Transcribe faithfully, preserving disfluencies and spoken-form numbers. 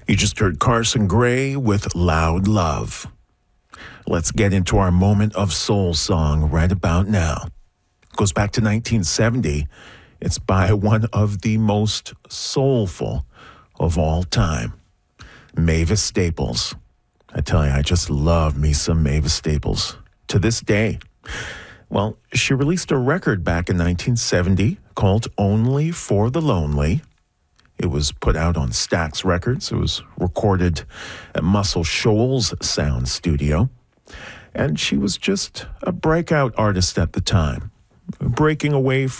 You just heard Carson Gray with Loud Love. Let's get into our moment of soul song right about now. It goes back to nineteen seventy. It's by one of the most soulful of all time, Mavis Staples. I tell you, I just love me some Mavis Staples to this day. Well, she released a record back in nineteen seventy called Only for the Lonely. It was put out on Stax Records. It was recorded at Muscle Shoals Sound Studio. And she was just a breakout artist at the time, breaking away from